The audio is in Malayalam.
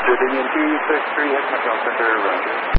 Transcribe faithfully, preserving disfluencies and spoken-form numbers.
Dominion two six three, Hex Metro Center, Roger.